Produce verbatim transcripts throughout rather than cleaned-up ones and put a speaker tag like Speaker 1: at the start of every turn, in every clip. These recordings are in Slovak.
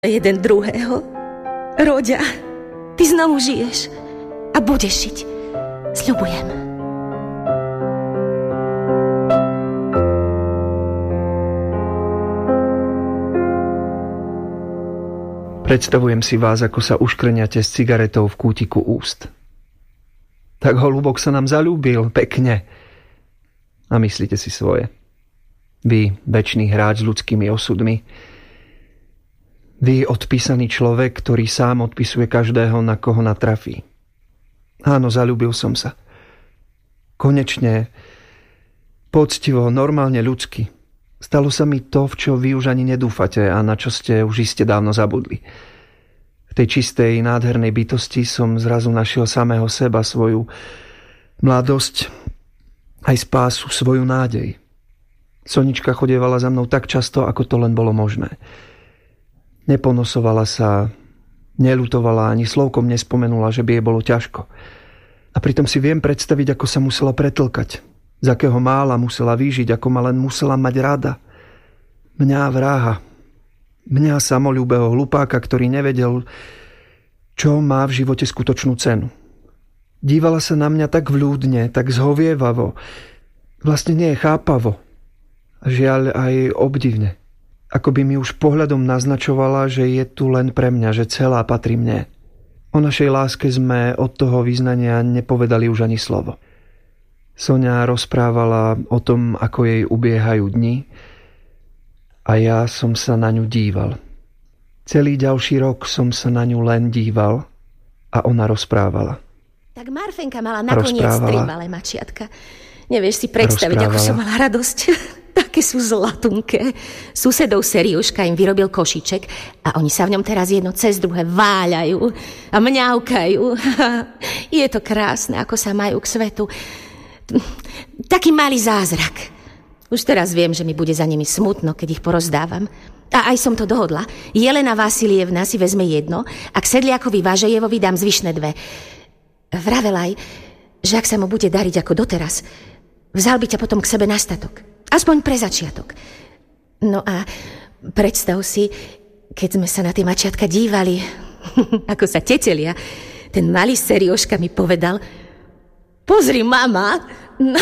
Speaker 1: jeden druhého. Róďa, ty znovu žiješ a budeš žiť. Sľubujem.
Speaker 2: Predstavujem si vás, ako sa uškrňate s cigaretou v kútiku úst. Tak holúbok sa nám zaľúbil, pekne. A myslíte si svoje. Vy, večný hráč s ľudskými osudmi. Vy, odpísaný človek, ktorý sám odpisuje každého, na koho natrafí. Áno, zaľúbil som sa. Konečne, poctivo, normálne ľudsky. Stalo sa mi to, v čo vy už ani nedúfate a na čo ste už iste dávno zabudli. V tej čistej, nádhernej bytosti som zrazu našiel samého seba, svoju mladosť, aj spásu, svoju nádej. Sonička chodievala za mnou tak často, ako to len bolo možné. Neponosovala sa, neľutovala, ani slovkom nespomenula, že by jej bolo ťažko. A pritom si viem predstaviť, ako sa musela pretlkať, z akého mála musela vyžiť, ako ma len musela mať rada. Mňa, vráha, mňa, samoľúbeho hlupáka, ktorý nevedel, čo má v živote skutočnú cenu. Dívala sa na mňa tak vľúdne, tak zhovievavo, vlastne nie chápavo, a žiaľ aj obdivne. Ako by mi už pohľadom naznačovala, že je tu len pre mňa, že celá patrí mne. O našej láske sme od toho vyznania nepovedali už ani slovo. Soňa rozprávala o tom, ako jej ubiehajú dni, a ja som sa na ňu díval. Celý ďalší rok som sa na ňu len díval a ona rozprávala.
Speaker 1: Tak Marfenka mala nakoniec tri malé mačiatka. Nevieš si predstaviť, ako som mala radosť. Také sú zlatunké. Susedov Seriuška im vyrobil košiček a oni sa v ňom teraz jedno cez druhé váľajú a mňaukajú. Je to krásne, ako sa majú k svetu. Taký malý zázrak. Už teraz viem, že mi bude za nimi smutno, keď ich porozdávam. A aj som to dohodla. Jelena Vasilievna si vezme jedno a k Sedliakovi Vážejevovi dám zvyšné dve. Vravel aj, že ak sa mu bude dariť ako doteraz, vzal by ťa potom k sebe na statok. Aspoň pre začiatok. No a predstav si, keď sme sa na tie mačiatka dívali, ako sa tetelia, ten malý Serioška mi povedal: pozri, mama. No,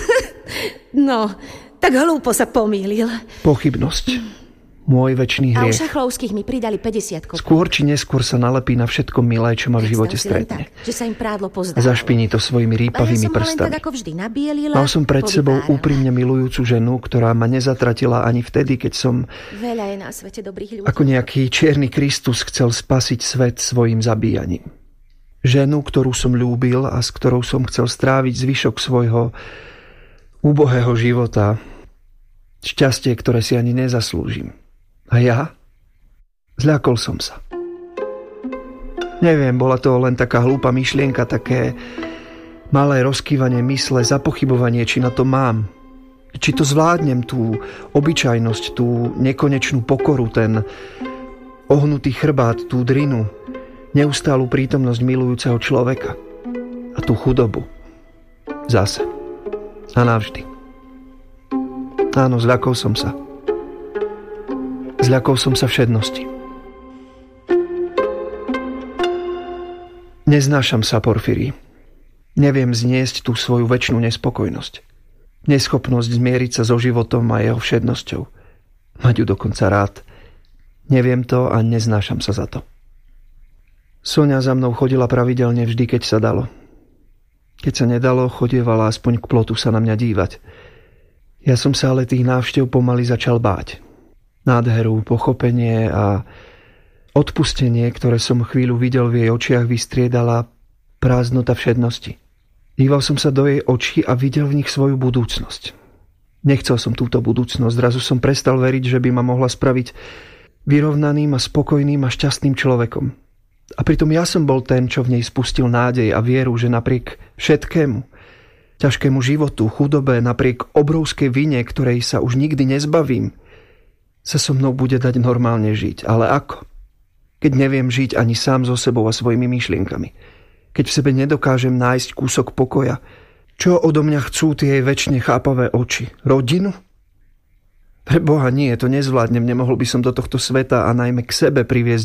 Speaker 1: no tak hlúpo sa pomýlil.
Speaker 2: Pochybnosť. Môj večný hriech.
Speaker 1: A u Šachlovských mi pridali päťdesiat kopov.
Speaker 2: Skôr či neskôr sa nalepí na všetko milé, čo ma v živote stretne.
Speaker 1: Tak, že sa im prádlo pozdávalo.
Speaker 2: Zašpiní to svojimi rýpavými prstami.
Speaker 1: Tak, ako vždy, nabielila,
Speaker 2: mal som pred sebou úprimne milujúcu ženu, ktorá ma nezatratila ani vtedy, keď som
Speaker 1: veľa je na svete dobrých ľudí.
Speaker 2: Ako nejaký čierny Kristus chcel spasiť svet svojim zabíjaním. Ženu, ktorú som ľúbil a s ktorou som chcel stráviť zvyšok svojho úbohého života. Šťastie, ktoré si ani nezaslúžim. A ja? Zľakol som sa. Neviem, bola to len taká hlúpa myšlienka, také malé rozkývanie mysle, zapochybovanie, či na to mám. Či to zvládnem, tú obyčajnosť, tú nekonečnú pokoru, ten ohnutý chrbát, tú drinu, neustálu prítomnosť milujúceho človeka. A tú chudobu. Zase. A navždy. Áno, zľakol som sa. Zľakol som sa všednosti. Neznášam sa, Porfíry. Neviem zniesť tú svoju večnú nespokojnosť. Neschopnosť zmieriť sa so životom a jeho všednosťou. Mať ju dokonca rád. Neviem to a neznášam sa za to. Soňa za mnou chodila pravidelne vždy, keď sa dalo. Keď sa nedalo, chodievala aspoň k plotu sa na mňa dívať. Ja som sa ale tých návštev pomaly začal báť. Nádheru, pochopenie a odpustenie, ktoré som chvíľu videl v jej očiach, vystriedala prázdnota všednosti. Díval som sa do jej očí a videl v nich svoju budúcnosť. Nechcel som túto budúcnosť, zrazu som prestal veriť, že by ma mohla spraviť vyrovnaným a spokojným a šťastným človekom. A pritom ja som bol ten, čo v nej spustil nádej a vieru, že napriek všetkému, ťažkému životu, chudobe, napriek obrovskej vine, ktorej sa už nikdy nezbavím, sa so mnou bude dať normálne žiť. Ale ako? Keď neviem žiť ani sám so sebou a svojimi myšlienkami. Keď v sebe nedokážem nájsť kúsok pokoja. Čo odo mňa chcú tie väčšine chápavé oči? Rodinu? Pre Boha nie, to nezvládnem. Nemohol by som do tohto sveta a najmä k sebe priviesť